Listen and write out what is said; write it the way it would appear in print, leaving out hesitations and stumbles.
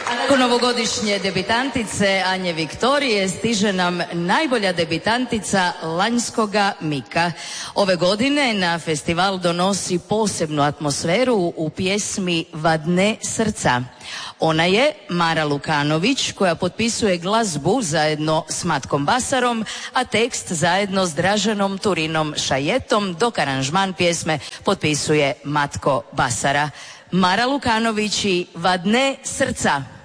Nakon novogodišnje debitantice Anje Viktorije stiže nam najbolja debitantica lanjskoga Mika. Ove godine na festival donosi posebnu atmosferu u pjesmi Vadne srca. Ona je Mara Lukanović koja potpisuje glazbu zajedno s Matkom Basarom, a tekst zajedno s Draženom Turinom Šajetom, dok aranžman pjesme potpisuje Matko Basara. Mara Lukanović i Vadne srca.